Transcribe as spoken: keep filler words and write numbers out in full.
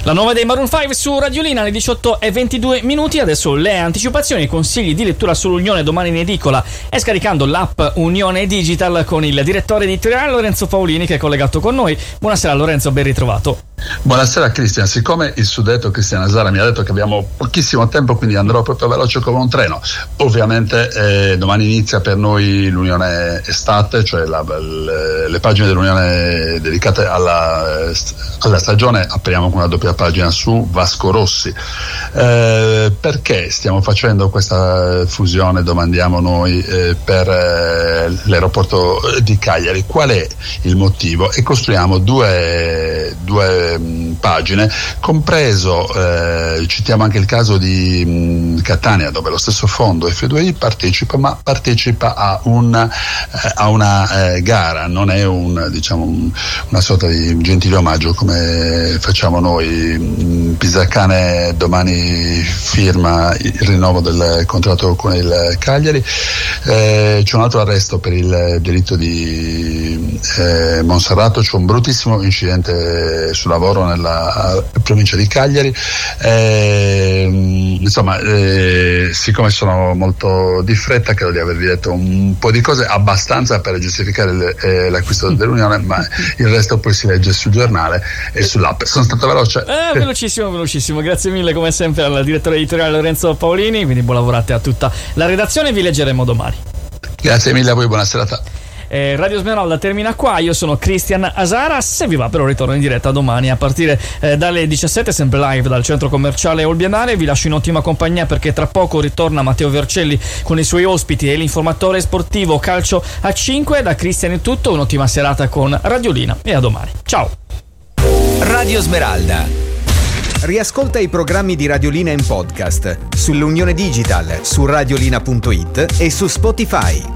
La nuova dei Maroon cinque su Radiolina alle diciotto e ventidue minuti. Adesso le anticipazioni e consigli di lettura sull'Unione domani in edicola e scaricando l'app Unione Digital con il direttore editoriale Lorenzo Paolini che è collegato con noi. Buonasera Lorenzo, ben ritrovato. Buonasera Cristian, siccome il suddetto Cristian Azara mi ha detto che abbiamo pochissimo tempo, quindi andrò proprio veloce come un treno. Ovviamente eh, domani inizia per noi l'Unione Estate, cioè la, le, le pagine dell'Unione dedicate alla, alla stagione. Apriamo con una doppia pagina su Vasco Rossi. Eh, perché stiamo facendo questa fusione, domandiamo noi, eh, per eh, l'aeroporto di Cagliari? Qual è il motivo? E costruiamo due, due pagine, compreso eh, citiamo anche il caso di mh, Catania, dove lo stesso fondo F due I partecipa, ma partecipa a, un, eh, a una eh, gara, non è un, diciamo, un, una sorta di gentile omaggio come facciamo noi. Pisacane domani firma il rinnovo del contratto con il Cagliari. Eh, c'è un altro arresto per il delitto di eh, Monserrato, c'è un bruttissimo incidente sul lavoro nella provincia di Cagliari. Eh, insomma, eh, siccome sono molto di fretta, credo di avervi detto un po' di cose abbastanza per giustificare le, eh, l'acquisto dell'Unione, ma il resto poi si legge sul giornale e sull'app. Sono stato veloce? Eh, velocissimo, velocissimo. Grazie mille come sempre al direttore editoriale Lorenzo Paolini, quindi buon lavorate a tutta la redazione, vi leggeremo domani. Grazie mille a voi, buona serata. Eh, Radio Smeralda termina qua, io sono Cristian Azara, se vi va però ritorno in diretta domani a partire eh, dalle diciassette, sempre live dal centro commerciale Olbianare. Vi lascio in ottima compagnia perché tra poco ritorna Matteo Vercelli con i suoi ospiti e l'informatore sportivo Calcio a cinque. Da Cristian è tutto, un'ottima serata con Radiolina e a domani, ciao. Radio Smeralda. Riascolta i programmi di Radiolina in podcast sull'Unione Digital, su radiolina punto it e su Spotify.